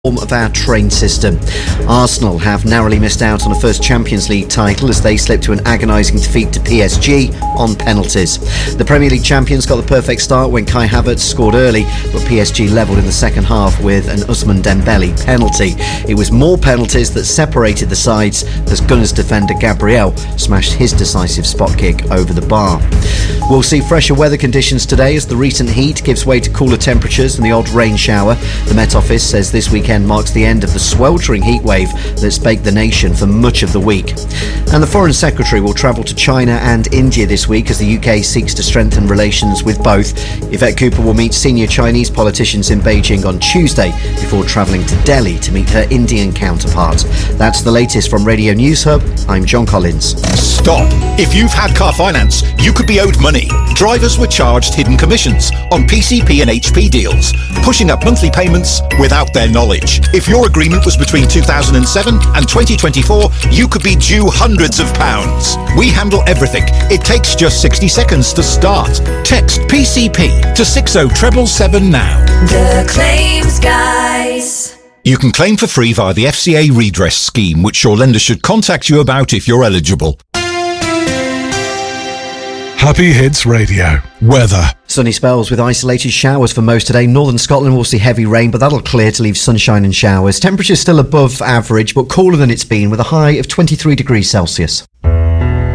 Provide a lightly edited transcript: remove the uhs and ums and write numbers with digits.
of our train system. Arsenal have narrowly missed out on a first Champions League title as they slipped to an agonising defeat to PSG on penalties. The Premier League champions got the perfect start when Kai Havertz scored early, but PSG levelled in the second half with an Ousmane Dembele penalty. It was more penalties that separated the sides as Gunners defender Gabriel smashed his decisive spot kick over the bar. We'll see fresher weather conditions today as the recent heat gives way to cooler temperatures and the odd rain shower. The Met Office says this weekend marks the end of the sweltering heatwave that's baked the nation for much of the week. And the Foreign Secretary will travel to China and India this week as the UK seeks to strengthen relations with both. Yvette Cooper will meet senior Chinese politicians in Beijing on Tuesday before travelling to Delhi to meet her Indian counterpart. That's the latest from Radio News Hub. I'm John Collins. Stop. If you've had car finance, you could be owed money. Drivers were charged hidden commissions on PCP and HP deals, pushing up monthly payments without their knowledge. If your agreement was between 2007 and 2024, you could be due hundreds of pounds. We handle everything. It takes just 60 seconds to start. Text PCP to 60777 now. The Claims Guys. You can claim for free via the FCA redress scheme, which your lender should contact you about if you're eligible. Happy Hits Radio. Weather. Sunny spells with isolated showers for most today. Northern Scotland will see heavy rain, but that'll clear to leave sunshine and showers. Temperatures still above average, but cooler than it's been, with a high of 23 degrees Celsius.